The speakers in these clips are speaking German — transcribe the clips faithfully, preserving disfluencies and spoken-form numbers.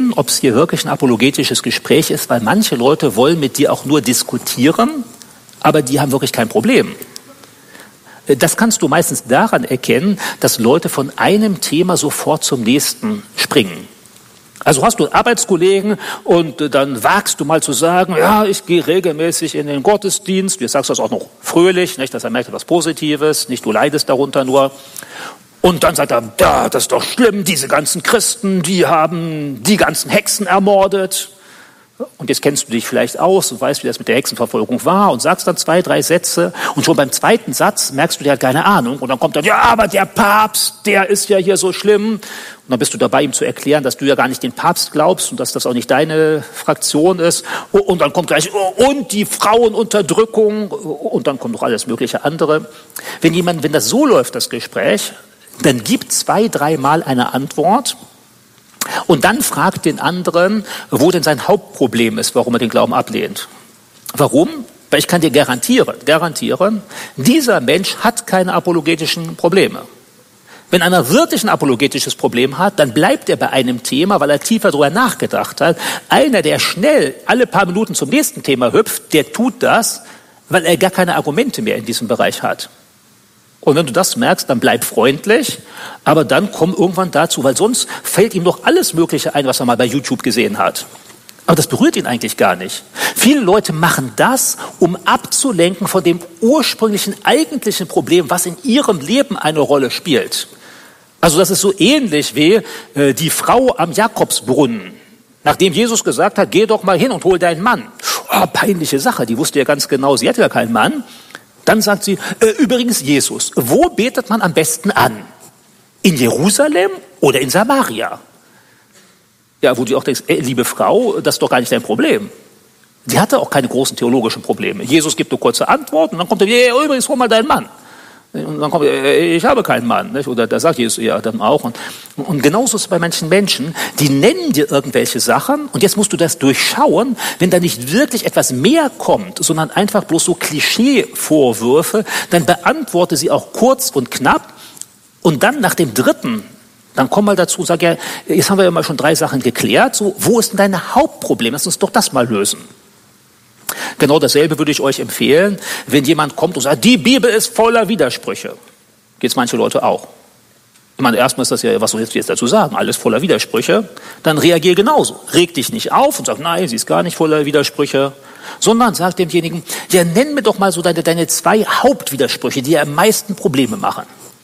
erkennen, ob es hier wirklich ein apologetisches Gespräch ist, weil manche Leute wollen mit dir auch nur diskutieren, aber die haben wirklich kein Problem. Das kannst du meistens daran erkennen, dass Leute von einem Thema sofort zum nächsten springen. Also hast du einen Arbeitskollegen und dann wagst du mal zu sagen, ja, ich gehe regelmäßig in den Gottesdienst. Du sagst das auch noch fröhlich, nicht, dass er merkt etwas Positives, nicht du leidest darunter nur. Und dann sagt er, ja, das ist doch schlimm, diese ganzen Christen, die haben die ganzen Hexen ermordet. Und jetzt kennst du dich vielleicht aus und weißt, wie das mit der Hexenverfolgung war und sagst dann zwei, drei Sätze und schon beim zweiten Satz merkst du, der hat keine Ahnung und dann kommt dann, ja, aber der Papst, der ist ja hier so schlimm. Und dann bist du dabei, ihm zu erklären, dass du ja gar nicht den Papst glaubst und dass das auch nicht deine Fraktion ist. Und dann kommt gleich, und die Frauenunterdrückung und dann kommt noch alles mögliche andere. Wenn jemand, wenn das so läuft, das Gespräch, dann gib zwei, dreimal eine Antwort. Und dann fragt den anderen, wo denn sein Hauptproblem ist, warum er den Glauben ablehnt. Warum? Weil ich kann dir garantieren, garantieren, dieser Mensch hat keine apologetischen Probleme. Wenn einer wirklich ein apologetisches Problem hat, dann bleibt er bei einem Thema, weil er tiefer darüber nachgedacht hat. Einer, der schnell alle paar Minuten zum nächsten Thema hüpft, der tut das, weil er gar keine Argumente mehr in diesem Bereich hat. Und wenn du das merkst, dann bleib freundlich, aber dann komm irgendwann dazu, weil sonst fällt ihm doch alles Mögliche ein, was er mal bei YouTube gesehen hat. Aber das berührt ihn eigentlich gar nicht. Viele Leute machen das, um abzulenken von dem ursprünglichen, eigentlichen Problem, was in ihrem Leben eine Rolle spielt. Also das ist so ähnlich wie äh, die Frau am Jakobsbrunnen. Nachdem Jesus gesagt hat, geh doch mal hin und hol deinen Mann. Oh, peinliche Sache, die wusste ja ganz genau, sie hatte ja keinen Mann. Dann sagt sie, äh, übrigens Jesus, wo betet man am besten an? In Jerusalem oder in Samaria? Ja, wo du auch denkst, ey, liebe Frau, das ist doch gar nicht dein Problem. Sie hatte auch keine großen theologischen Probleme. Jesus gibt eine kurze Antwort und dann kommt er, ja, übrigens, hol mal deinen Mann. Und dann kommt er, ich habe keinen Mann. Nicht? Oder da sagt Jesus ja dann auch. Und, und genauso ist es bei manchen Menschen, die nennen dir irgendwelche Sachen und jetzt musst du das durchschauen, wenn da nicht wirklich etwas mehr kommt, sondern einfach bloß so Klischee-Vorwürfe, dann beantworte sie auch kurz und knapp und dann nach dem dritten, dann komm mal dazu und sag ja, jetzt haben wir ja mal schon drei Sachen geklärt, so, wo ist denn dein Hauptproblem? Lass uns doch das mal lösen. Genau dasselbe würde ich euch empfehlen, wenn jemand kommt und sagt, die Bibel ist voller Widersprüche. Geht es manche Leute auch. Ich meine, erstmal ist das ja, was soll ich jetzt dazu sagen, alles voller Widersprüche. Dann reagier genauso. Reg dich nicht auf und sag, nein, sie ist gar nicht voller Widersprüche. Sondern sag demjenigen, ja, nenn mir doch mal so deine, deine zwei Hauptwidersprüche, die dir am meisten Probleme machen.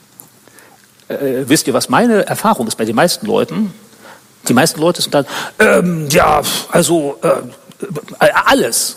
Äh, wisst ihr, was meine Erfahrung ist bei den meisten Leuten? Die meisten Leute sind dann, ähm, ja, also äh, äh, alles.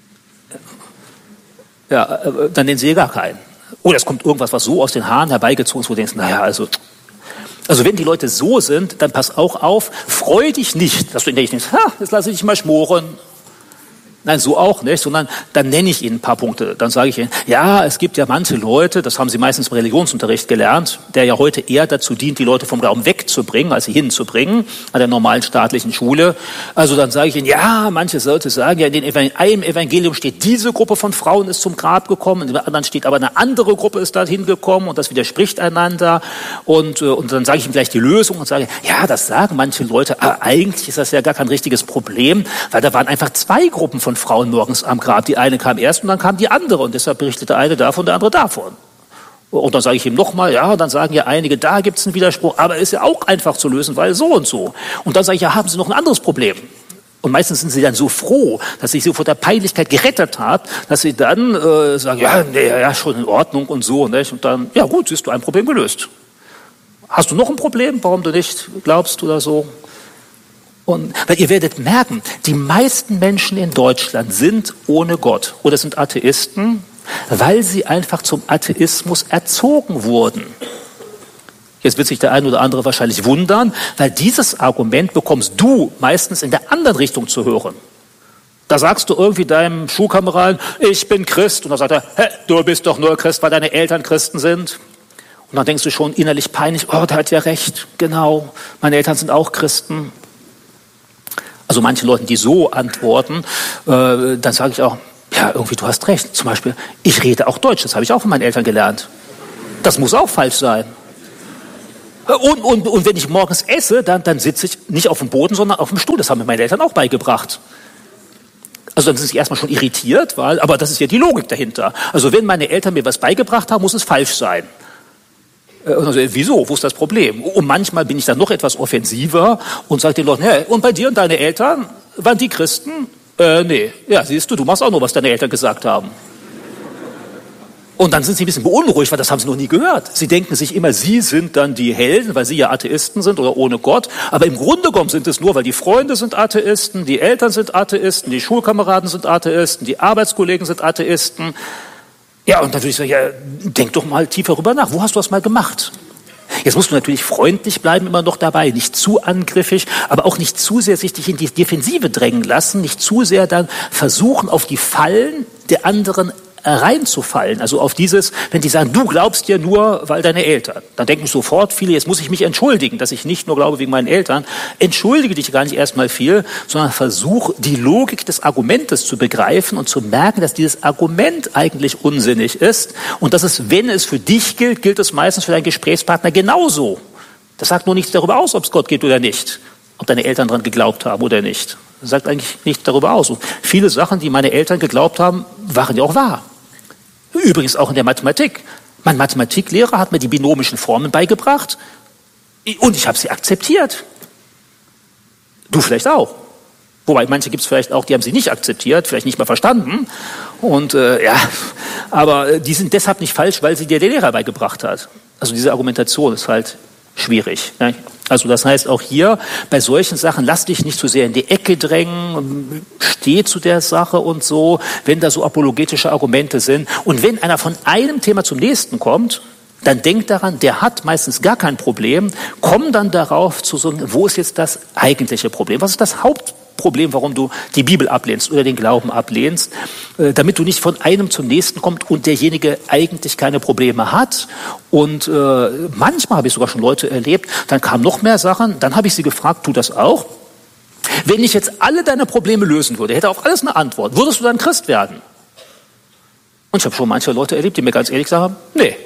Ja, dann nennen sie gar keinen. Oder es kommt irgendwas, was so aus den Haaren herbeigezogen ist, wo du denkst, naja, also, also wenn die Leute so sind, dann pass auch auf, freu dich nicht, dass du in der denkst, ha, jetzt lasse ich dich mal schmoren. Nein, so auch nicht, sondern dann nenne ich Ihnen ein paar Punkte. Dann sage ich Ihnen, ja, es gibt ja manche Leute, das haben Sie meistens im Religionsunterricht gelernt, der ja heute eher dazu dient, die Leute vom Glauben wegzubringen, als sie hinzubringen, an der normalen staatlichen Schule. Also dann sage ich Ihnen, ja, manche Leute sagen, ja, in den Evangel- einem Evangelium steht, diese Gruppe von Frauen ist zum Grab gekommen, in dem anderen steht aber eine andere Gruppe ist da hingekommen und das widerspricht einander. Und, und dann sage ich ihm gleich die Lösung und sage, ja, das sagen manche Leute, aber eigentlich ist das ja gar kein richtiges Problem, weil da waren einfach zwei Gruppen von Frauen morgens am Grab. Die eine kam erst und dann kam die andere und deshalb berichtete eine davon, der andere davon. Und dann sage ich ihm nochmal, ja, dann sagen ja einige, da gibt es einen Widerspruch, aber ist ja auch einfach zu lösen, weil so und so. Und dann sage ich, ja, haben Sie noch ein anderes Problem? Und meistens sind sie dann so froh, dass sich so vor der Peinlichkeit gerettet hat, dass sie dann äh, sagen, ja, nee, ja, schon in Ordnung und so. Nicht? Und dann, ja gut, siehst du, ein Problem gelöst. Hast du noch ein Problem, warum du nicht glaubst oder so? Und weil ihr werdet merken, die meisten Menschen in Deutschland sind ohne Gott oder sind Atheisten, weil sie einfach zum Atheismus erzogen wurden. Jetzt wird sich der eine oder andere wahrscheinlich wundern, weil dieses Argument bekommst du meistens in der anderen Richtung zu hören. Da sagst du irgendwie deinem Schulkameraden, ich bin Christ. Und dann sagt er, hä, du bist doch nur Christ, weil deine Eltern Christen sind. Und dann denkst du schon innerlich peinlich, oh, der hat ja recht, genau, meine Eltern sind auch Christen. Also manche Leute, die so antworten, äh, dann sage ich auch, ja, irgendwie du hast recht. Zum Beispiel, ich rede auch Deutsch, das habe ich auch von meinen Eltern gelernt. Das muss auch falsch sein. Und, und, und wenn ich morgens esse, dann, dann sitze ich nicht auf dem Boden, sondern auf dem Stuhl. Das haben mir meine Eltern auch beigebracht. Also dann sind sie erstmal schon irritiert, weil, aber das ist ja die Logik dahinter. Also wenn meine Eltern mir was beigebracht haben, muss es falsch sein. Und also, wieso? Wo ist das Problem? Und manchmal bin ich dann noch etwas offensiver und sage den Leuten, hey, und bei dir und deine Eltern, waren die Christen? Äh, nee. Ja, siehst du, du machst auch nur, was deine Eltern gesagt haben. Und dann sind sie ein bisschen beunruhigt, weil das haben sie noch nie gehört. Sie denken sich immer, sie sind dann die Helden, weil sie ja Atheisten sind oder ohne Gott. Aber im Grunde genommen sind es nur, weil die Freunde sind Atheisten, die Eltern sind Atheisten, die Schulkameraden sind Atheisten, die Arbeitskollegen sind Atheisten. Ja, und dann würde ich sagen, ja, denk doch mal tiefer rüber nach. Wo hast du das mal gemacht? Jetzt musst du natürlich freundlich bleiben, immer noch dabei, nicht zu angriffig, aber auch nicht zu sehr sich dich in die Defensive drängen lassen, nicht zu sehr dann versuchen, auf die Fallen der anderen reinzufallen. Also auf dieses, wenn die sagen, du glaubst ja nur, weil deine Eltern. Dann denken sofort viele, jetzt muss ich mich entschuldigen, dass ich nicht nur glaube wegen meinen Eltern. Entschuldige dich gar nicht erstmal viel, sondern versuch, die Logik des Argumentes zu begreifen und zu merken, dass dieses Argument eigentlich unsinnig ist und dass es, wenn es für dich gilt, gilt es meistens für deinen Gesprächspartner genauso. Das sagt nur nichts darüber aus, ob es Gott gibt oder nicht. Ob deine Eltern daran geglaubt haben oder nicht. Das sagt eigentlich nichts darüber aus. Und viele Sachen, die meine Eltern geglaubt haben, waren ja auch wahr. Übrigens auch in der Mathematik. Mein Mathematiklehrer hat mir die binomischen Formen beigebracht und ich habe sie akzeptiert. Du vielleicht auch. Wobei manche gibt es vielleicht auch, die haben sie nicht akzeptiert, vielleicht nicht mal verstanden. Und äh, ja, aber die sind deshalb nicht falsch, weil sie dir der Lehrer beigebracht hat. Also diese Argumentation ist halt schwierig. Ne? Also das heißt auch hier, bei solchen Sachen, lass dich nicht zu sehr in die Ecke drängen, steh zu der Sache und so, wenn da so apologetische Argumente sind. Und wenn einer von einem Thema zum nächsten kommt, dann denk daran, der hat meistens gar kein Problem, komm dann darauf zu sagen, wo ist jetzt das eigentliche Problem? Was ist das Hauptproblem, warum du die Bibel ablehnst oder den Glauben ablehnst, damit du nicht von einem zum nächsten kommst und derjenige eigentlich keine Probleme hat. Und äh, manchmal habe ich sogar schon Leute erlebt, dann kamen noch mehr Sachen, dann habe ich sie gefragt, tu das auch? Wenn ich jetzt alle deine Probleme lösen würde, hätte auf alles eine Antwort, würdest du dann Christ werden? Und ich habe schon manche Leute erlebt, die mir ganz ehrlich sagen, nee.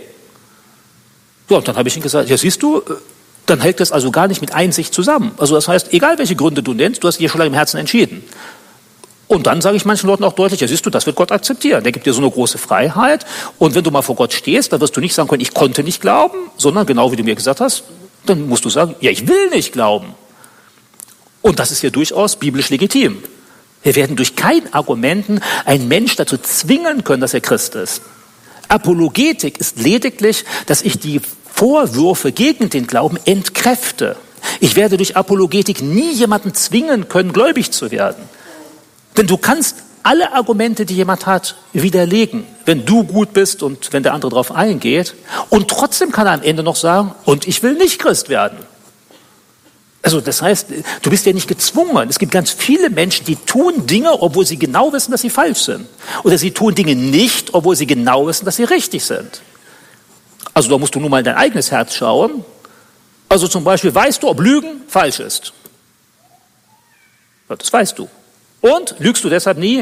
Ja, und dann habe ich ihnen gesagt, ja siehst du, dann hält das also gar nicht mit Einsicht zusammen. Also das heißt, egal welche Gründe du nennst, du hast dir schon lange im Herzen entschieden. Und dann sage ich manchen Leuten auch deutlich, ja siehst du, das wird Gott akzeptieren. Der gibt dir so eine große Freiheit. Und wenn du mal vor Gott stehst, dann wirst du nicht sagen können, ich konnte nicht glauben, sondern genau wie du mir gesagt hast, dann musst du sagen, ja ich will nicht glauben. Und das ist ja durchaus biblisch legitim. Wir werden durch kein Argumenten einen Mensch dazu zwingen können, dass er Christ ist. Apologetik ist lediglich, dass ich die Vorwürfe gegen den Glauben entkräfte. Ich werde durch Apologetik nie jemanden zwingen können, gläubig zu werden. Denn du kannst alle Argumente, die jemand hat, widerlegen, wenn du gut bist und wenn der andere darauf eingeht. Und trotzdem kann er am Ende noch sagen, und ich will nicht Christ werden. Also das heißt, du bist ja nicht gezwungen. Es gibt ganz viele Menschen, die tun Dinge, obwohl sie genau wissen, dass sie falsch sind. Oder sie tun Dinge nicht, obwohl sie genau wissen, dass sie richtig sind. Also da musst du nur mal in dein eigenes Herz schauen. Also zum Beispiel, weißt du, ob Lügen falsch ist? Ja, das weißt du. Und? Lügst du deshalb nie?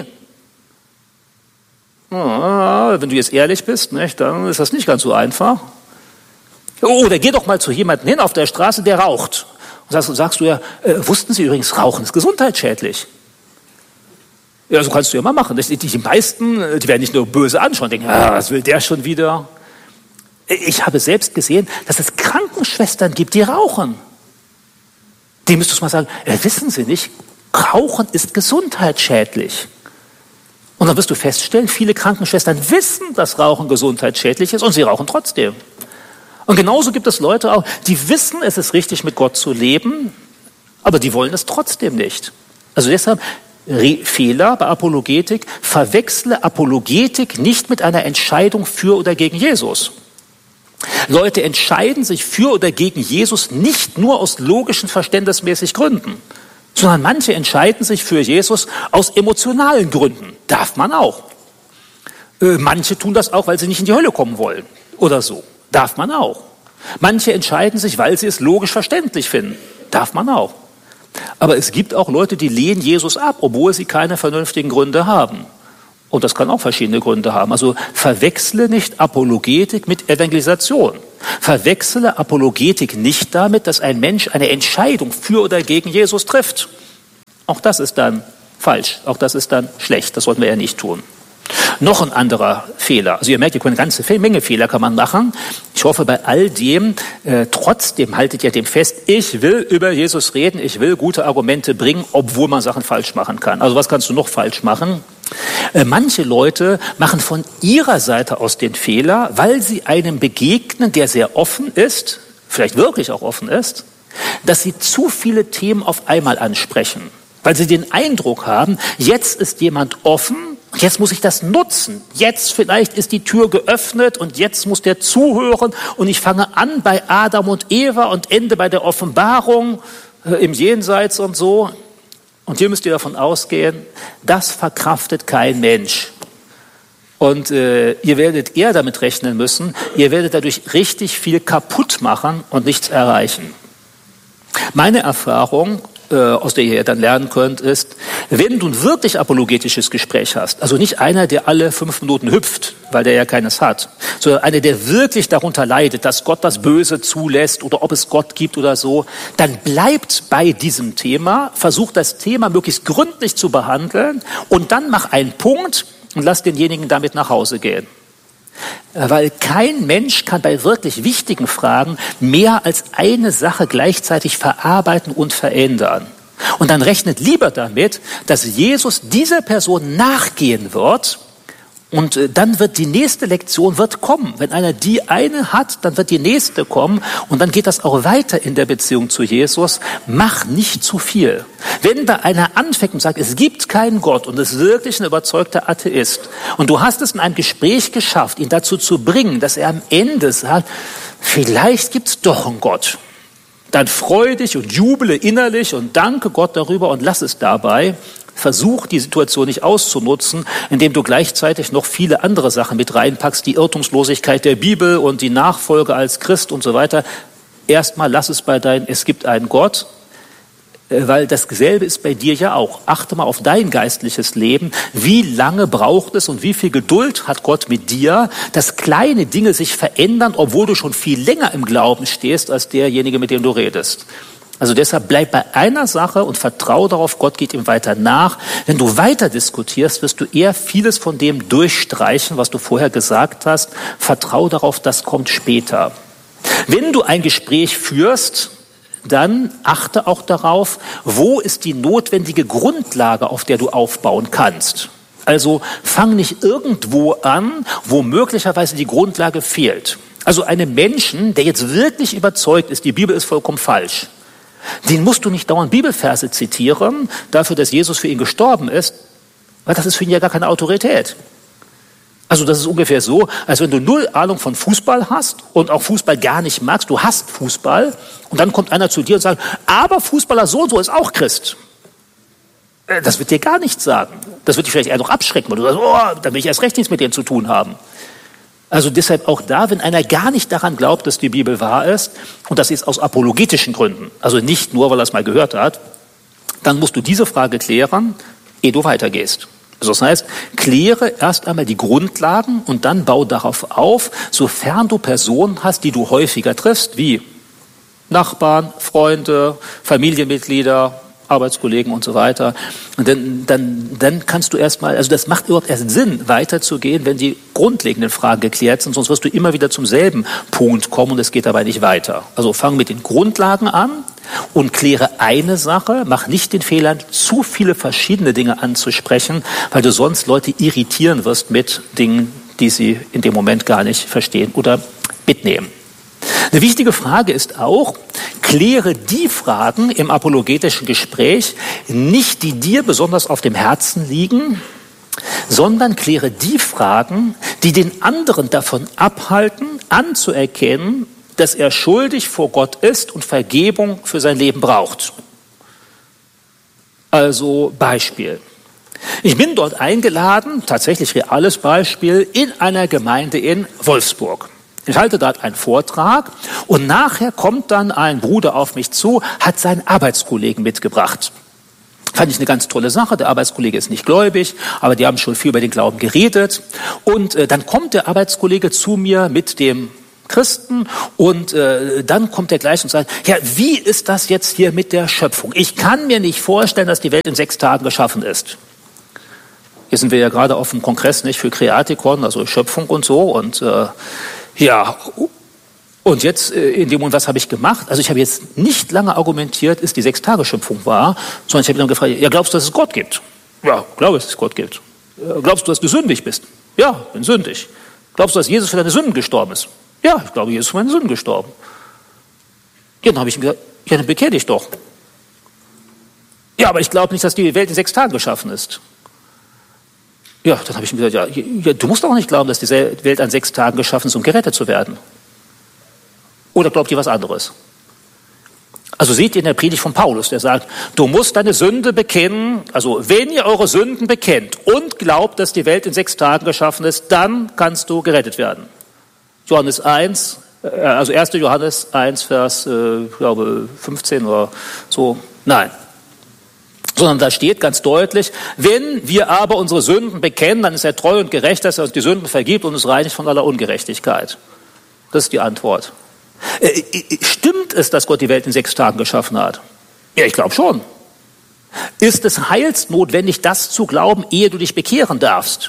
Ah, wenn du jetzt ehrlich bist, nicht, dann ist das nicht ganz so einfach. Oder geh doch mal zu jemandem hin auf der Straße, der raucht. Und sagst, sagst du ja, äh, wussten Sie übrigens, Rauchen ist gesundheitsschädlich. Ja, so kannst du ja mal machen. Die, die meisten, die werden nicht nur böse anschauen, denken, ah, was will der schon wieder? Ich habe selbst gesehen, dass es Krankenschwestern gibt, die rauchen. Dem müsstest du mal sagen, äh, wissen Sie nicht, Rauchen ist gesundheitsschädlich. Und dann wirst du feststellen, viele Krankenschwestern wissen, dass Rauchen gesundheitsschädlich ist und sie rauchen trotzdem. Und genauso gibt es Leute auch, die wissen, es ist richtig, mit Gott zu leben, aber die wollen es trotzdem nicht. Also deshalb Fehler bei Apologetik, verwechsle Apologetik nicht mit einer Entscheidung für oder gegen Jesus. Leute entscheiden sich für oder gegen Jesus nicht nur aus logischen, verständnismäßigen Gründen, sondern manche entscheiden sich für Jesus aus emotionalen Gründen. Darf man auch. Äh, manche tun das auch, weil sie nicht in die Hölle kommen wollen oder so. Darf man auch. Manche entscheiden sich, weil sie es logisch verständlich finden. Darf man auch. Aber es gibt auch Leute, die lehnen Jesus ab, obwohl sie keine vernünftigen Gründe haben. Und das kann auch verschiedene Gründe haben. Also verwechsle nicht Apologetik mit Evangelisation. Verwechsele Apologetik nicht damit, dass ein Mensch eine Entscheidung für oder gegen Jesus trifft. Auch das ist dann falsch, auch das ist dann schlecht, das sollten wir ja nicht tun. Noch ein anderer Fehler, also ihr merkt, eine ganze Menge Fehler kann man machen. Ich hoffe, bei all dem, äh, trotzdem haltet ihr dem fest, ich will über Jesus reden, ich will gute Argumente bringen, obwohl man Sachen falsch machen kann. Also was kannst du noch falsch machen? Äh, manche Leute machen von ihrer Seite aus den Fehler, weil sie einem begegnen, der sehr offen ist, vielleicht wirklich auch offen ist, dass sie zu viele Themen auf einmal ansprechen. Weil sie den Eindruck haben, jetzt ist jemand offen, jetzt muss ich das nutzen. Jetzt vielleicht ist die Tür geöffnet und jetzt muss der zuhören und ich fange an bei Adam und Eva und ende bei der Offenbarung äh, im Jenseits und so. Und hier müsst ihr davon ausgehen, das verkraftet kein Mensch. Und äh, ihr werdet eher damit rechnen müssen, ihr werdet dadurch richtig viel kaputt machen und nichts erreichen. Meine Erfahrung, aus der ihr dann lernen könnt, ist, wenn du ein wirklich apologetisches Gespräch hast, also nicht einer, der alle fünf Minuten hüpft, weil der ja keines hat, sondern einer, der wirklich darunter leidet, dass Gott das Böse zulässt oder ob es Gott gibt oder so, dann bleibt bei diesem Thema, versucht das Thema möglichst gründlich zu behandeln und dann mach einen Punkt und lass denjenigen damit nach Hause gehen. Weil kein Mensch kann bei wirklich wichtigen Fragen mehr als eine Sache gleichzeitig verarbeiten und verändern. Und dann rechnet lieber damit, dass Jesus dieser Person nachgehen wird und dann wird die nächste Lektion wird kommen. Wenn einer die eine hat, dann wird die nächste kommen und dann geht das auch weiter in der Beziehung zu Jesus. Mach nicht zu viel. Wenn da einer anfängt und sagt, es gibt keinen Gott und ist wirklich ein überzeugter Atheist und du hast es in einem Gespräch geschafft, ihn dazu zu bringen, dass er am Ende sagt, vielleicht gibt es doch einen Gott. Dann freu dich und jubele innerlich und danke Gott darüber und lass es dabei. Versuch, die Situation nicht auszunutzen, indem du gleichzeitig noch viele andere Sachen mit reinpackst, die Irrtumslosigkeit der Bibel und die Nachfolge als Christ und so weiter. Erstmal lass es bei deinem, es gibt einen Gott, weil dasselbe ist bei dir ja auch. Achte mal auf dein geistliches Leben. Wie lange braucht es und wie viel Geduld hat Gott mit dir, dass kleine Dinge sich verändern, obwohl du schon viel länger im Glauben stehst als derjenige, mit dem du redest. Also deshalb bleib bei einer Sache und vertraue darauf, Gott geht ihm weiter nach. Wenn du weiter diskutierst, wirst du eher vieles von dem durchstreichen, was du vorher gesagt hast. Vertraue darauf, das kommt später. Wenn du ein Gespräch führst, dann achte auch darauf, wo ist die notwendige Grundlage, auf der du aufbauen kannst. Also fang nicht irgendwo an, wo möglicherweise die Grundlage fehlt. Also einem Menschen, der jetzt wirklich überzeugt ist, die Bibel ist vollkommen falsch, den musst du nicht dauernd Bibelverse zitieren, dafür, dass Jesus für ihn gestorben ist, weil das ist für ihn ja gar keine Autorität. Also das ist ungefähr so, als wenn du null Ahnung von Fußball hast und auch Fußball gar nicht magst, du hasst Fußball und dann kommt einer zu dir und sagt, aber Fußballer so und so ist auch Christ. Das wird dir gar nichts sagen. Das wird dich vielleicht eher noch abschrecken, weil du sagst, oh, dann will ich erst recht nichts mit dem zu tun haben. Also deshalb auch da, wenn einer gar nicht daran glaubt, dass die Bibel wahr ist, und das ist aus apologetischen Gründen, also nicht nur, weil er es mal gehört hat, dann musst du diese Frage klären, ehe du weitergehst. Also das heißt, kläre erst einmal die Grundlagen und dann bau darauf auf, sofern du Personen hast, die du häufiger triffst, wie Nachbarn, Freunde, Familienmitglieder, Arbeitskollegen und so weiter. Und dann, dann, dann kannst du erstmal, also das macht überhaupt erst Sinn, weiterzugehen, wenn die grundlegenden Fragen geklärt sind, sonst wirst du immer wieder zum selben Punkt kommen und es geht dabei nicht weiter. Also fang mit den Grundlagen an und kläre eine Sache, mach nicht den Fehler, zu viele verschiedene Dinge anzusprechen, weil du sonst Leute irritieren wirst mit Dingen, die sie in dem Moment gar nicht verstehen oder mitnehmen. Eine wichtige Frage ist auch, kläre die Fragen im apologetischen Gespräch nicht, die dir besonders auf dem Herzen liegen, sondern kläre die Fragen, die den anderen davon abhalten, anzuerkennen, dass er schuldig vor Gott ist und Vergebung für sein Leben braucht. Also Beispiel. Ich bin dort eingeladen, tatsächlich reales Beispiel, in einer Gemeinde in Wolfsburg. Ich halte dort einen Vortrag und nachher kommt dann ein Bruder auf mich zu, hat seinen Arbeitskollegen mitgebracht. Fand ich eine ganz tolle Sache. Der Arbeitskollege ist nicht gläubig, aber die haben schon viel über den Glauben geredet. Und äh, dann kommt der Arbeitskollege zu mir mit dem Christen und äh, dann kommt der gleich und sagt, ja, wie ist das jetzt hier mit der Schöpfung? Ich kann mir nicht vorstellen, dass die Welt in sechs Tagen geschaffen ist. Hier sind wir ja gerade auf dem Kongress nicht für Kreatikon, also Schöpfung und so und äh, ja, und jetzt äh, in dem Moment, was habe ich gemacht? Also ich habe jetzt nicht lange argumentiert, ist die Sechs-Tage-Schöpfung wahr, sondern ich habe dann gefragt, ja, glaubst du, dass es Gott gibt? Ja, glaube, dass es Gott gibt. Ja, glaubst du, dass du sündig bist? Ja, bin sündig. Glaubst du, dass Jesus für deine Sünden gestorben ist? Ja, ich glaube, Jesus ist für meine Sünden gestorben. Ja, dann habe ich ihm gesagt, ja, dann bekehr dich doch. Ja, aber ich glaube nicht, dass die Welt in sechs Tagen geschaffen ist. Ja, dann habe ich ihm gesagt, ja, ja, du musst auch nicht glauben, dass die Welt an sechs Tagen geschaffen ist, um gerettet zu werden. Oder glaubt ihr was anderes? Also seht ihr in der Predigt von Paulus, der sagt, du musst deine Sünde bekennen, also wenn ihr eure Sünden bekennt und glaubt, dass die Welt in sechs Tagen geschaffen ist, dann kannst du gerettet werden. Johannes eins, also erster Johannes eins, Vers, äh, ich glaube, fünfzehn oder so. Nein. Sondern da steht ganz deutlich, wenn wir aber unsere Sünden bekennen, dann ist er treu und gerecht, dass er uns die Sünden vergibt und uns reinigt von aller Ungerechtigkeit. Das ist die Antwort. Äh, stimmt es, dass Gott die Welt in sechs Tagen geschaffen hat? Ja, ich glaube schon. Ist es heilsnotwendig, das zu glauben, ehe du dich bekehren darfst?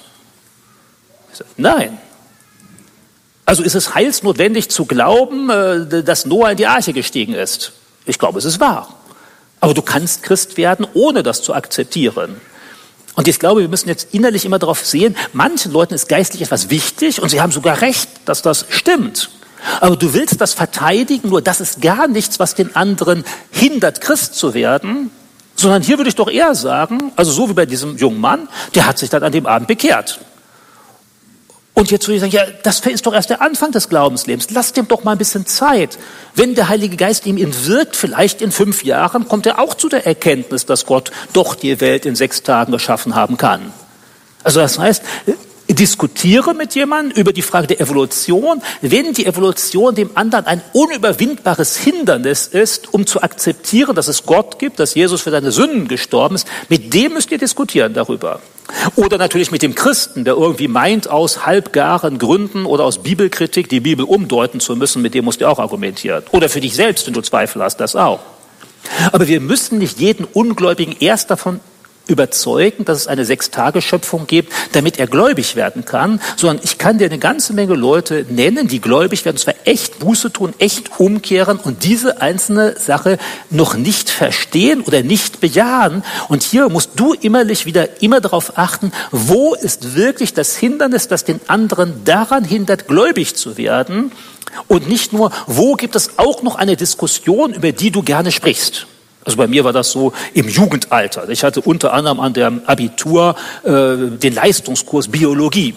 Nein. Also ist es heilsnotwendig zu glauben, dass Noah in die Arche gestiegen ist? Ich glaube, es ist wahr. Aber du kannst Christ werden, ohne das zu akzeptieren. Und ich glaube, wir müssen jetzt innerlich immer darauf sehen, manchen Leuten ist geistlich etwas wichtig und sie haben sogar recht, dass das stimmt. Aber du willst das verteidigen, nur das ist gar nichts, was den anderen hindert, Christ zu werden, sondern hier würde ich doch eher sagen, also so wie bei diesem jungen Mann, der hat sich dann an dem Abend bekehrt. Und jetzt würde ich sagen, ja, das ist doch erst der Anfang des Glaubenslebens. Lass dem doch mal ein bisschen Zeit. Wenn der Heilige Geist in ihm wirkt, vielleicht in fünf Jahren, kommt er auch zu der Erkenntnis, dass Gott doch die Welt in sechs Tagen geschaffen haben kann. Also das heißt, diskutiere mit jemandem über die Frage der Evolution, wenn die Evolution dem anderen ein unüberwindbares Hindernis ist, um zu akzeptieren, dass es Gott gibt, dass Jesus für seine Sünden gestorben ist, mit dem müsst ihr diskutieren darüber. Oder natürlich mit dem Christen, der irgendwie meint, aus halbgaren Gründen oder aus Bibelkritik die Bibel umdeuten zu müssen, mit dem musst ihr auch argumentieren. Oder für dich selbst, wenn du Zweifel hast, das auch. Aber wir müssen nicht jeden Ungläubigen erst davon überzeugen, dass es eine Sechstageschöpfung gibt, damit er gläubig werden kann, sondern ich kann dir eine ganze Menge Leute nennen, die gläubig werden, und zwar echt Buße tun, echt umkehren und diese einzelne Sache noch nicht verstehen oder nicht bejahen. Und hier musst du innerlich wieder immer darauf achten, wo ist wirklich das Hindernis, das den anderen daran hindert, gläubig zu werden, und nicht nur, wo gibt es auch noch eine Diskussion, über die du gerne sprichst. Also bei mir war das so im Jugendalter. Ich hatte unter anderem an dem Abitur äh, den Leistungskurs Biologie.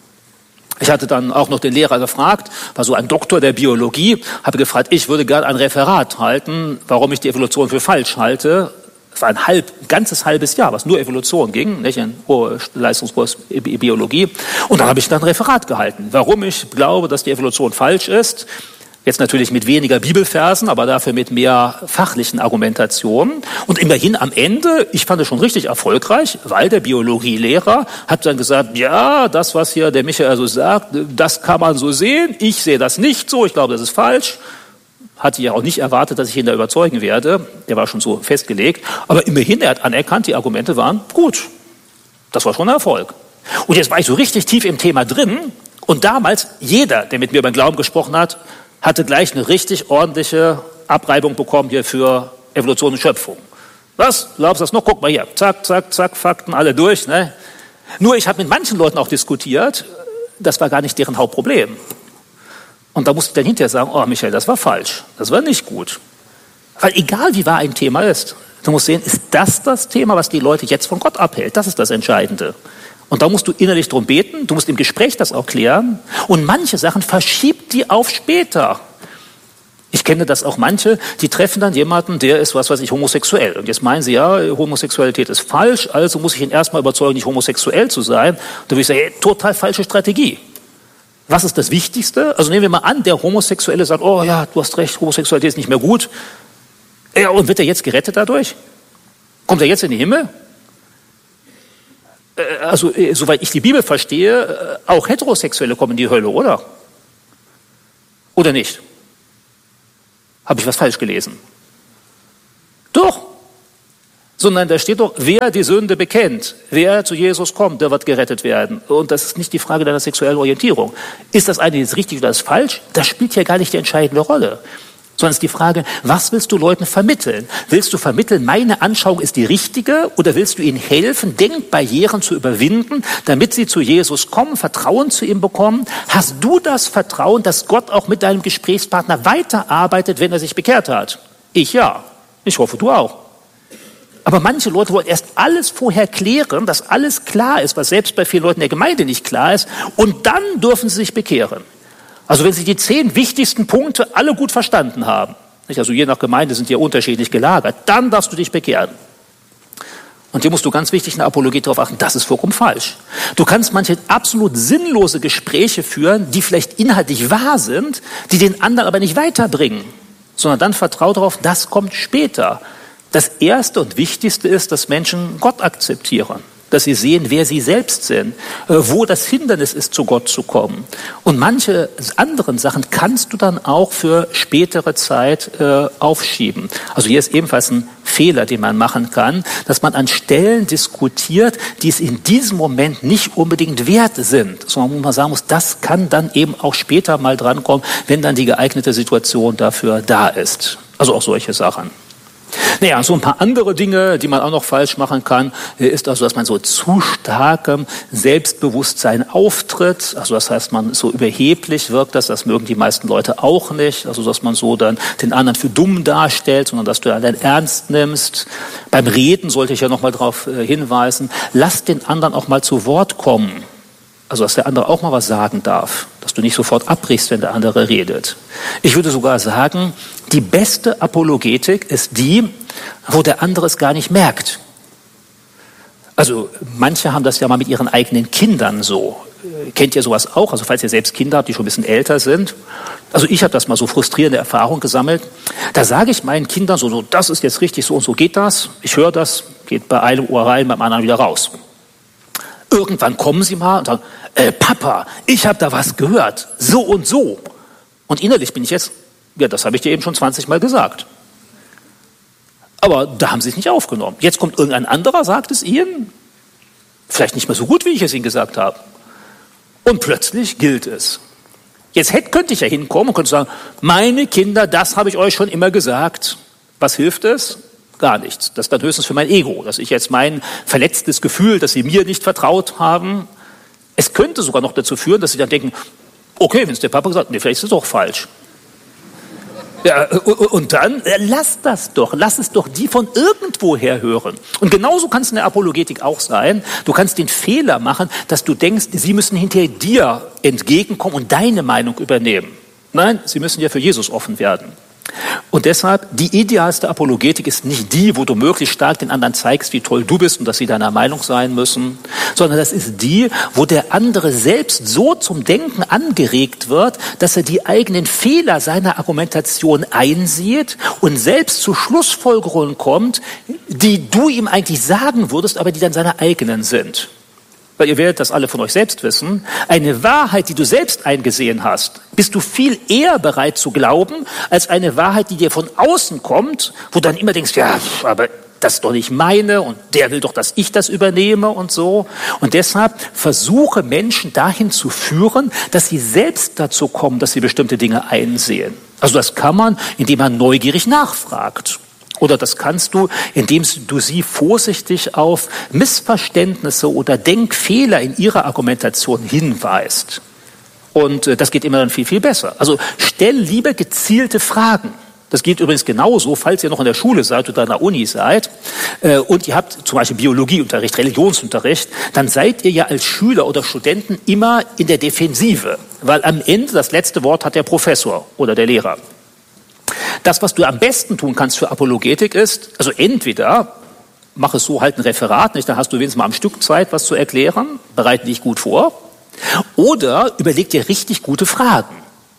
Ich hatte dann auch noch den Lehrer gefragt, war so ein Doktor der Biologie, habe gefragt, ich würde gerne ein Referat halten, warum ich die Evolution für falsch halte. Es war ein halb, ganzes halbes Jahr, was nur Evolution ging, nicht ein hoher Leistungskurs Biologie. Und dann habe ich dann ein Referat gehalten, warum ich glaube, dass die Evolution falsch ist. Jetzt natürlich mit weniger Bibelversen, aber dafür mit mehr fachlichen Argumentationen. Und immerhin am Ende, ich fand es schon richtig erfolgreich, weil der Biologielehrer hat dann gesagt, ja, das, was hier der Michael so sagt, das kann man so sehen. Ich sehe das nicht so, ich glaube, das ist falsch. Hatte ja auch nicht erwartet, dass ich ihn da überzeugen werde. Der war schon so festgelegt. Aber immerhin, er hat anerkannt, die Argumente waren gut. Das war schon ein Erfolg. Und jetzt war ich so richtig tief im Thema drin. Und damals, jeder, der mit mir über den Glauben gesprochen hat, hatte gleich eine richtig ordentliche Abreibung bekommen hier für Evolution und Schöpfung. Was? Glaubst du das noch? Guck mal hier. Zack, zack, zack, Fakten, alle durch. Ne? Nur ich habe mit manchen Leuten auch diskutiert, das war gar nicht deren Hauptproblem. Und da musste ich dann hinterher sagen, oh Michael, das war falsch, das war nicht gut. Weil egal wie wahr ein Thema ist, du musst sehen, ist das das Thema, was die Leute jetzt von Gott abhält? Das ist das Entscheidende. Und da musst du innerlich drum beten, du musst im Gespräch das auch klären. Und manche Sachen verschiebt die auf später. Ich kenne das auch manche, die treffen dann jemanden, der ist, was weiß ich, homosexuell. Und jetzt meinen sie, ja, Homosexualität ist falsch, also muss ich ihn erstmal überzeugen, nicht homosexuell zu sein. Da würde ich sagen, hey, total falsche Strategie. Was ist das Wichtigste? Also nehmen wir mal an, der Homosexuelle sagt, oh ja, du hast recht, Homosexualität ist nicht mehr gut. Ja, und wird er jetzt gerettet dadurch? Kommt er jetzt in den Himmel? Also, soweit ich die Bibel verstehe, auch Heterosexuelle kommen in die Hölle, oder? Oder nicht? Habe ich was falsch gelesen? Doch. Sondern da steht doch, wer die Sünde bekennt, wer zu Jesus kommt, der wird gerettet werden. Und das ist nicht die Frage deiner sexuellen Orientierung. Ist das eine jetzt richtig oder ist falsch? Das spielt ja gar nicht die entscheidende Rolle. Sondern es ist die Frage, was willst du Leuten vermitteln? Willst du vermitteln, meine Anschauung ist die richtige, oder willst du ihnen helfen, Denkbarrieren zu überwinden, damit sie zu Jesus kommen, Vertrauen zu ihm bekommen? Hast du das Vertrauen, dass Gott auch mit deinem Gesprächspartner weiterarbeitet, wenn er sich bekehrt hat? Ich ja. Ich hoffe, du auch. Aber manche Leute wollen erst alles vorher klären, dass alles klar ist, was selbst bei vielen Leuten der Gemeinde nicht klar ist, und dann dürfen sie sich bekehren. Also wenn sie die zehn wichtigsten Punkte alle gut verstanden haben, nicht? Also je nach Gemeinde sind die ja unterschiedlich gelagert, dann darfst du dich bekehren. Und hier musst du ganz wichtig in der Apologie darauf achten, das ist vollkommen falsch. Du kannst manche absolut sinnlose Gespräche führen, die vielleicht inhaltlich wahr sind, die den anderen aber nicht weiterbringen, sondern dann vertrau darauf, das kommt später. Das Erste und Wichtigste ist, dass Menschen Gott akzeptieren, dass sie sehen, wer sie selbst sind, wo das Hindernis ist, zu Gott zu kommen. Und manche anderen Sachen kannst du dann auch für spätere Zeit äh, aufschieben. Also hier ist ebenfalls ein Fehler, den man machen kann, dass man an Stellen diskutiert, die es in diesem Moment nicht unbedingt wert sind, sondern wo man sagen muss, das kann dann eben auch später mal drankommen, wenn dann die geeignete Situation dafür da ist. Also auch solche Sachen. Naja, so ein paar andere Dinge, die man auch noch falsch machen kann, ist also, dass man so zu starkem Selbstbewusstsein auftritt. Also das heißt, man so überheblich wirkt, das, das mögen die meisten Leute auch nicht. Also dass man so dann den anderen für dumm darstellt, sondern dass du den anderen ernst nimmst. Beim Reden sollte ich ja noch mal darauf hinweisen, lass den anderen auch mal zu Wort kommen. Also dass der andere auch mal was sagen darf, dass du nicht sofort abbrichst, wenn der andere redet. Ich würde sogar sagen, die beste Apologetik ist die, wo der andere es gar nicht merkt. Also manche haben das ja mal mit ihren eigenen Kindern so. Kennt ihr sowas auch? Also falls ihr selbst Kinder habt, die schon ein bisschen älter sind. Also ich habe das mal so frustrierende Erfahrung gesammelt. Da sage ich meinen Kindern so, so, das ist jetzt richtig, so und so geht das. Ich höre das, geht bei einem Ohr rein, beim anderen wieder raus. Irgendwann kommen sie mal und sagen, äh, Papa, ich habe da was gehört, so und so. Und innerlich bin ich jetzt, ja, das habe ich dir eben schon zwanzig Mal gesagt. Aber da haben sie es nicht aufgenommen. Jetzt kommt irgendein anderer, sagt es ihnen, vielleicht nicht mehr so gut, wie ich es ihnen gesagt habe. Und plötzlich gilt es. Jetzt hätte, könnte ich ja hinkommen und könnte sagen, meine Kinder, das habe ich euch schon immer gesagt. Was hilft es? Gar nichts. Das ist dann höchstens für mein Ego, dass ich jetzt mein verletztes Gefühl, dass sie mir nicht vertraut haben. Es könnte sogar noch dazu führen, dass sie dann denken, okay, wenn es der Papa gesagt hat, nee, vielleicht ist es doch falsch. Ja, und dann, lass das doch, lass es doch die von irgendwoher hören. Und genauso kann es in der Apologetik auch sein. Du kannst den Fehler machen, dass du denkst, sie müssen hinterher dir entgegenkommen und deine Meinung übernehmen. Nein, sie müssen ja für Jesus offen werden. Und deshalb, die idealste Apologetik ist nicht die, wo du möglichst stark den anderen zeigst, wie toll du bist und dass sie deiner Meinung sein müssen, sondern das ist die, wo der andere selbst so zum Denken angeregt wird, dass er die eigenen Fehler seiner Argumentation einsieht und selbst zu Schlussfolgerungen kommt, die du ihm eigentlich sagen würdest, aber die dann seine eigenen sind. Weil ihr werdet das alle von euch selbst wissen, eine Wahrheit, die du selbst eingesehen hast, bist du viel eher bereit zu glauben, als eine Wahrheit, die dir von außen kommt, wo du dann immer denkst, ja, aber das ist doch nicht meine und der will doch, dass ich das übernehme und so. Und deshalb versuche Menschen dahin zu führen, dass sie selbst dazu kommen, dass sie bestimmte Dinge einsehen. Also das kann man, indem man neugierig nachfragt. Oder das kannst du, indem du sie vorsichtig auf Missverständnisse oder Denkfehler in ihrer Argumentation hinweist. Und das geht immer dann viel, viel besser. Also stell lieber gezielte Fragen. Das geht übrigens genauso, falls ihr noch in der Schule seid oder an der Uni seid und ihr habt zum Beispiel Biologieunterricht, Religionsunterricht, dann seid ihr ja als Schüler oder Studenten immer in der Defensive, weil am Ende das letzte Wort hat der Professor oder der Lehrer. Das, was du am besten tun kannst für Apologetik ist, also entweder mach es so, halt ein Referat, nicht, dann hast du wenigstens mal am Stück Zeit, was zu erklären, bereite dich gut vor, oder überleg dir richtig gute Fragen.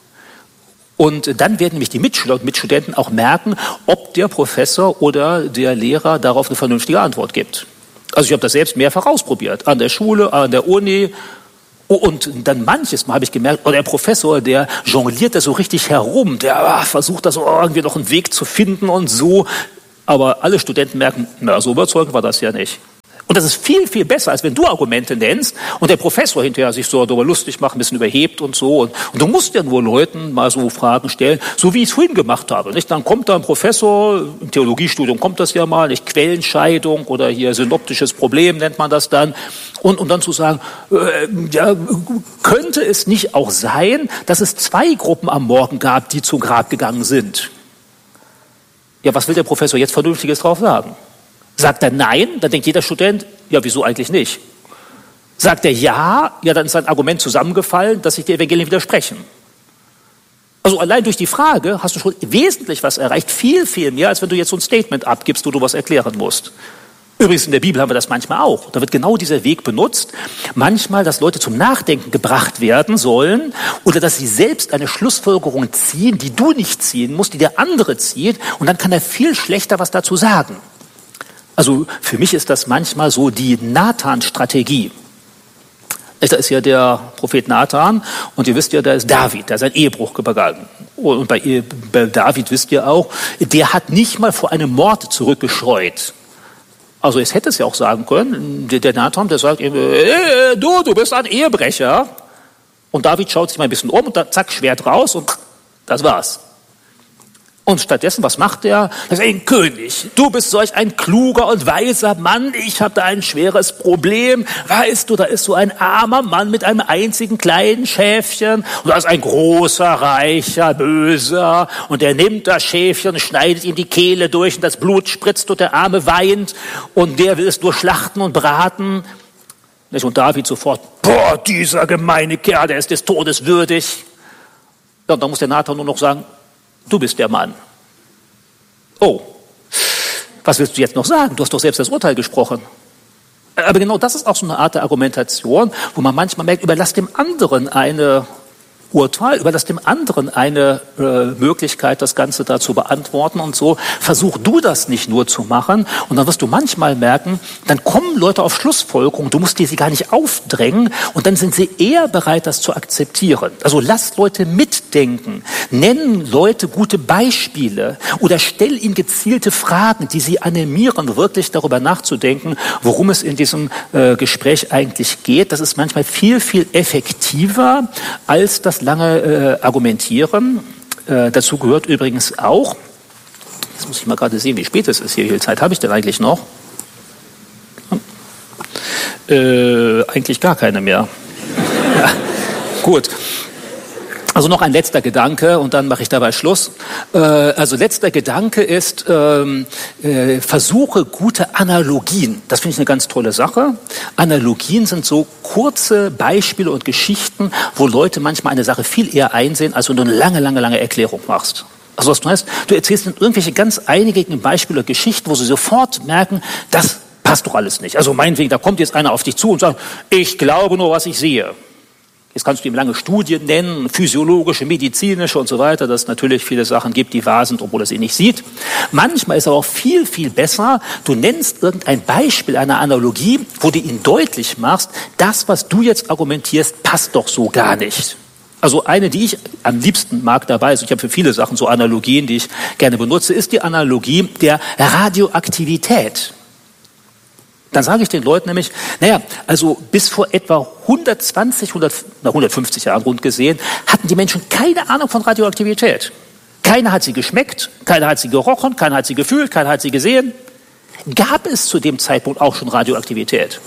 Und dann werden nämlich die Mitschüler und Mitstudenten auch merken, ob der Professor oder der Lehrer darauf eine vernünftige Antwort gibt. Also ich habe das selbst mehrfach ausprobiert, an der Schule, an der Uni, Und dann manches Mal habe ich gemerkt, oh, der Professor, der jongliert da so richtig herum, der ah, versucht da so irgendwie noch einen Weg zu finden und so. Aber alle Studenten merken, na, so überzeugend war das ja nicht. Und das ist viel, viel besser, als wenn du Argumente nennst und der Professor hinterher sich so darüber lustig macht, ein bisschen überhebt und so. Und, und du musst ja nur Leuten mal so Fragen stellen, so wie ich es vorhin gemacht habe. Nicht? Dann kommt da ein Professor, im Theologiestudium kommt das ja mal, nicht Quellenscheidung oder hier synoptisches Problem nennt man das dann. Und, und dann zu sagen, äh, ja, könnte es nicht auch sein, dass es zwei Gruppen am Morgen gab, die zum Grab gegangen sind? Ja, was will der Professor jetzt Vernünftiges drauf sagen? Sagt er nein, dann denkt jeder Student, ja, wieso eigentlich nicht? Sagt er ja, ja, dann ist sein Argument zusammengefallen, dass sich die Evangelien widersprechen. Also allein durch die Frage hast du schon wesentlich was erreicht, viel, viel mehr, als wenn du jetzt so ein Statement abgibst, wo du was erklären musst. Übrigens in der Bibel haben wir das manchmal auch. Da wird genau dieser Weg benutzt. Manchmal, dass Leute zum Nachdenken gebracht werden sollen oder dass sie selbst eine Schlussfolgerung ziehen, die du nicht ziehen musst, die der andere zieht. Und dann kann er viel schlechter was dazu sagen. Also für mich ist das manchmal so die Nathan-Strategie. Da ist ja der Prophet Nathan und ihr wisst ja, da ist David, der ist ein Ehebruch begangen. Und bei, bei David wisst ihr auch, der hat nicht mal vor einem Mord zurückgescheut. Also es hätte es ja auch sagen können, der, der Nathan, der sagt ihm, äh, du, du bist ein Ehebrecher. Und David schaut sich mal ein bisschen um und dann zack, Schwert raus und das war's. Und stattdessen, was macht er? Er sagt, ein König, du bist solch ein kluger und weiser Mann, ich habe da ein schweres Problem. Weißt du, da ist so ein armer Mann mit einem einzigen kleinen Schäfchen und da ist ein großer, reicher, böser und der nimmt das Schäfchen und schneidet ihm die Kehle durch und das Blut spritzt und der Arme weint und der will es nur schlachten und braten. Und David sofort, boah, dieser gemeine Kerl, der ist des Todes würdig. Ja, und dann muss der Nathan nur noch sagen, du bist der Mann. Oh, was willst du jetzt noch sagen? Du hast doch selbst das Urteil gesprochen. Aber genau das ist auch so eine Art der Argumentation, wo man manchmal merkt, überlass dem anderen eine Urteil, überlass dem anderen eine äh, Möglichkeit, das Ganze da zu beantworten und so. Versuch du das nicht nur zu machen und dann wirst du manchmal merken, dann kommen Leute auf Schlussfolgerungen, du musst dir sie gar nicht aufdrängen und dann sind sie eher bereit, das zu akzeptieren. Also lass Leute mitdenken, nennen Leute gute Beispiele oder stell ihnen gezielte Fragen, die sie animieren, wirklich darüber nachzudenken, worum es in diesem äh, Gespräch eigentlich geht. Das ist manchmal viel, viel effektiver als das lange äh, Argumentieren. Äh, dazu gehört übrigens auch, jetzt muss ich mal gerade sehen, wie spät es ist hier, wie viel Zeit habe ich denn eigentlich noch? Äh, eigentlich gar keine mehr. Ja, gut. Also noch ein letzter Gedanke und dann mache ich dabei Schluss. Äh, also letzter Gedanke ist, ähm, äh, versuche gute Analogien. Das finde ich eine ganz tolle Sache. Analogien sind so kurze Beispiele und Geschichten, wo Leute manchmal eine Sache viel eher einsehen, als wenn du eine lange, lange, lange Erklärung machst. Also was du heißt, du erzählst irgendwelche ganz einigen Beispiele oder Geschichten, wo sie sofort merken, das passt doch alles nicht. Also meinetwegen, da kommt jetzt einer auf dich zu und sagt, ich glaube nur, was ich sehe. Jetzt kannst du ihm lange Studien nennen, physiologische, medizinische und so weiter, dass es natürlich viele Sachen gibt, die wahr sind, obwohl er sie nicht sieht. Manchmal ist aber auch viel, viel besser, du nennst irgendein Beispiel einer Analogie, wo du ihnen deutlich machst, das, was du jetzt argumentierst, passt doch so gar nicht. Also eine, die ich am liebsten mag dabei, also ich habe für viele Sachen so Analogien, die ich gerne benutze, ist die Analogie der Radioaktivität. Dann sage ich den Leuten nämlich, naja, also bis vor etwa hundertzwanzig, hundert, na hundertfünfzig Jahren rund gesehen, hatten die Menschen keine Ahnung von Radioaktivität. Keiner hat sie geschmeckt, keiner hat sie gerochen, keiner hat sie gefühlt, keiner hat sie gesehen. Gab es zu dem Zeitpunkt auch schon Radioaktivität?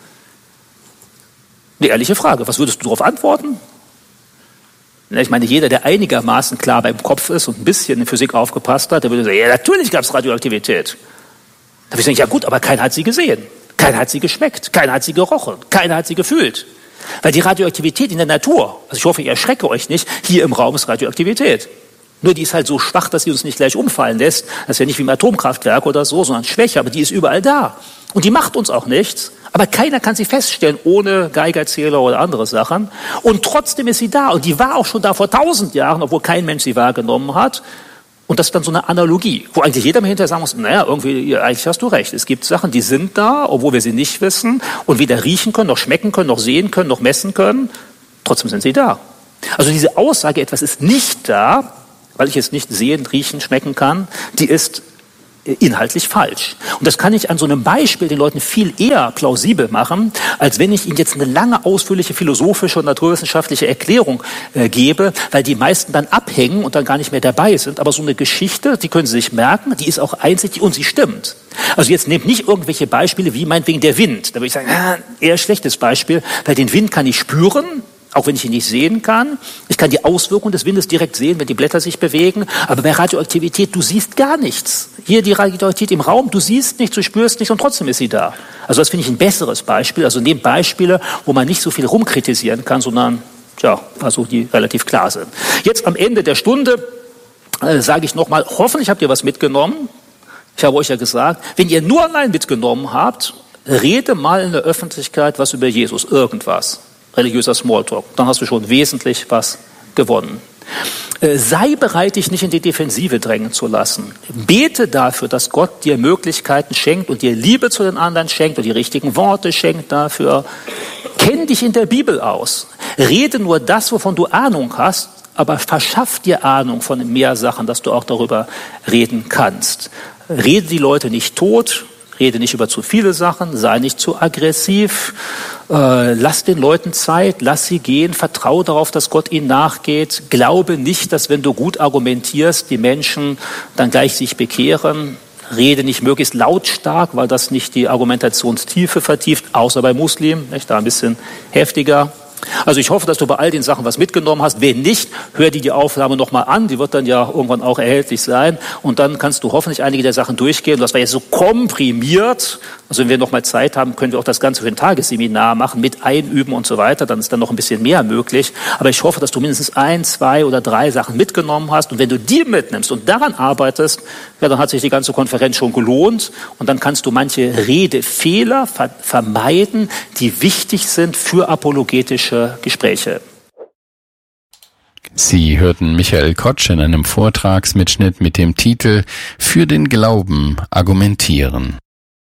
Eine ehrliche Frage, was würdest du darauf antworten? Ich meine, jeder, der einigermaßen klar beim Kopf ist und ein bisschen in Physik aufgepasst hat, der würde sagen, ja, natürlich gab es Radioaktivität. Da würde ich sagen, ja gut, aber keiner hat sie gesehen. Keiner hat sie geschmeckt. Keiner hat sie gerochen. Keiner hat sie gefühlt. Weil die Radioaktivität in der Natur, also ich hoffe, ich erschrecke euch nicht, hier im Raum ist Radioaktivität. Nur die ist halt so schwach, dass sie uns nicht gleich umfallen lässt. Das ist ja nicht wie im Atomkraftwerk oder so, sondern schwächer, aber die ist überall da. Und die macht uns auch nichts. Aber keiner kann sie feststellen, ohne Geigerzähler oder andere Sachen. Und trotzdem ist sie da. Und die war auch schon da vor tausend Jahren, obwohl kein Mensch sie wahrgenommen hat. Und das ist dann so eine Analogie, wo eigentlich jeder mal hinterher sagen muss, naja, irgendwie, eigentlich hast du recht. Es gibt Sachen, die sind da, obwohl wir sie nicht wissen und weder riechen können, noch schmecken können, noch sehen können, noch messen können. Trotzdem sind sie da. Also diese Aussage, etwas ist nicht da, weil ich es nicht sehen, riechen, schmecken kann, die ist inhaltlich falsch. Und das kann ich an so einem Beispiel den Leuten viel eher plausibel machen, als wenn ich ihnen jetzt eine lange, ausführliche philosophische und naturwissenschaftliche Erklärung äh, gebe, weil die meisten dann abhängen und dann gar nicht mehr dabei sind. Aber so eine Geschichte, die können Sie sich merken, die ist auch einzig und sie stimmt. Also jetzt nehmt nicht irgendwelche Beispiele wie meinetwegen der Wind. Da würde ich sagen, ah, eher schlechtes Beispiel, weil den Wind kann ich spüren, auch wenn ich ihn nicht sehen kann. Ich kann die Auswirkungen des Windes direkt sehen, wenn die Blätter sich bewegen. Aber bei Radioaktivität, du siehst gar nichts. Hier die Radioaktivität im Raum, du siehst nichts, du spürst nichts und trotzdem ist sie da. Also das finde ich ein besseres Beispiel. Also nehmt Beispiele, wo man nicht so viel rumkritisieren kann, sondern, ja, also die relativ klar sind. Jetzt am Ende der Stunde äh, sage ich nochmal, hoffentlich habt ihr was mitgenommen. Ich habe euch ja gesagt, wenn ihr nur allein mitgenommen habt, rede mal in der Öffentlichkeit was über Jesus, irgendwas. Religiöser Smalltalk, dann hast du schon wesentlich was gewonnen. Äh, sei bereit, dich nicht in die Defensive drängen zu lassen. Bete dafür, dass Gott dir Möglichkeiten schenkt und dir Liebe zu den anderen schenkt und die richtigen Worte schenkt dafür. Kenn dich in der Bibel aus. Rede nur das, wovon du Ahnung hast, aber verschaff dir Ahnung von mehr Sachen, dass du auch darüber reden kannst. Rede die Leute nicht tot. Rede nicht über zu viele Sachen, sei nicht zu aggressiv, äh, lass den Leuten Zeit, lass sie gehen, vertraue darauf, dass Gott ihnen nachgeht. Glaube nicht, dass wenn du gut argumentierst, die Menschen dann gleich sich bekehren. Rede nicht möglichst lautstark, weil das nicht die Argumentationstiefe vertieft, außer bei Muslimen, nicht, da ein bisschen heftiger. Also ich hoffe, dass du bei all den Sachen was mitgenommen hast. Wenn nicht, hör dir die Aufnahme nochmal an. Die wird dann ja irgendwann auch erhältlich sein. Und dann kannst du hoffentlich einige der Sachen durchgehen. Das war jetzt so komprimiert. Also wenn wir nochmal Zeit haben, können wir auch das Ganze für ein Tagesseminar machen, mit Einüben und so weiter. Dann ist dann noch ein bisschen mehr möglich. Aber ich hoffe, dass du mindestens ein, zwei oder drei Sachen mitgenommen hast. Und wenn du die mitnimmst und daran arbeitest, ja, dann hat sich die ganze Konferenz schon gelohnt. Und dann kannst du manche Redefehler ver- vermeiden, die wichtig sind für apologetische Gespräche. Sie hörten Michael Kotsch in einem Vortragsmitschnitt mit dem Titel „Für den Glauben argumentieren".